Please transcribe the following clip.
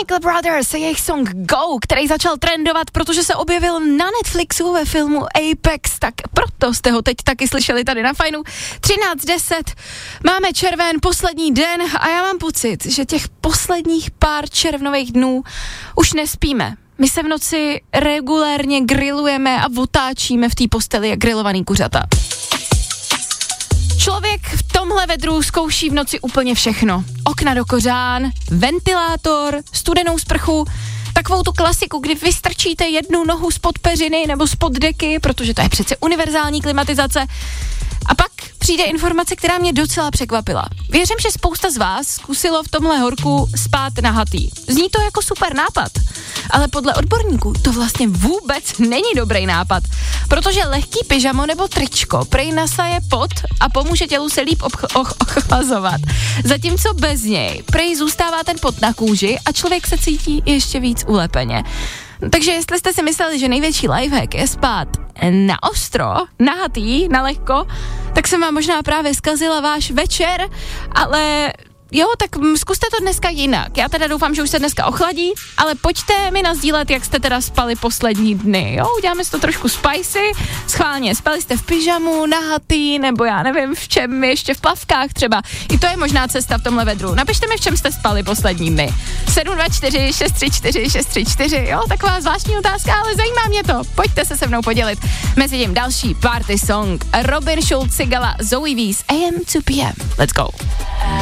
Chemical Brothers a jejich song Go, který začal trendovat, protože se objevil na Netflixu ve filmu Apex, tak proto jste ho teď taky slyšeli tady na Fajnu. 13:10, máme červen, poslední den a já mám pocit, že těch posledních pár červnových dnů už nespíme. My se v noci regulérně grillujeme a otáčíme v té posteli jak grillovaný kuřata. Člověk v tomhle vedru zkouší v noci úplně všechno. Okna do kořán, ventilátor, studenou sprchu, takovou tu klasiku, kdy vystrčíte jednu nohu spod peřiny nebo spod deky, protože to je přece univerzální klimatizace. A pak přijde informace, která mě docela překvapila. Věřím, že spousta z vás zkusilo v tomhle horku spát nahatý. Zní to jako super nápad, ale podle odborníků to vlastně vůbec není dobrý nápad, protože lehký pyžamo nebo tričko prej nasaje pot a pomůže tělu se líp ochlazovat. Zatímco bez něj prej zůstává ten pot na kůži a člověk se cítí ještě víc ulepeně. Takže jestli jste si mysleli, že největší lifehack je spát na ostro, nahatý, na lehko, tak jsem vám možná právě zkazila váš večer, ale jo, tak zkuste to dneska jinak. Já teda doufám, že už se dneska ochladí, ale pojďte mi nasdílet, jak jste teda spali poslední dny, jo, uděláme si to trošku spicy, schválně, spali jste v pyžamu, nahatý, nebo já nevím v čem, ještě v plavkách třeba, i to je možná cesta v tomhle vedru. Napište mi, v čem jste spali poslední dny. 724 634 634, jo, taková zvláštní otázka, ale zajímá mě to, pojďte se mnou podělit. Mezitím další party song, Robin Schulz, Sigala, Zoe Wees, AM to PM, let's go.